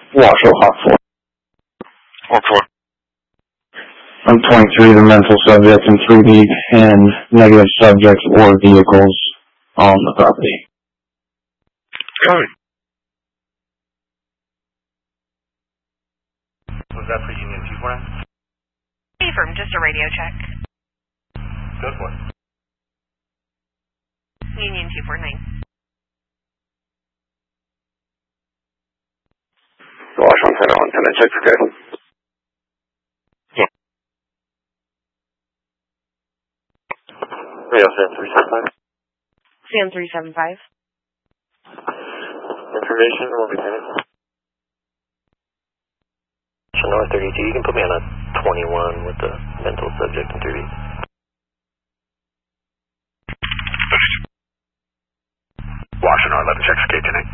Washoe Hot 4. What's what? I'm 23, the mental subject, and 3D and negative subjects or vehicles on the property. Good. Was that for Union 249? Affirm, just a radio check. Good one. Union 249. Washington, antenna check for good. Radio Sam 375. Sam 375. Information, will be finished. North 32, you can put me on a 21 with the mental subject and 3D. Washington 11, check for K10.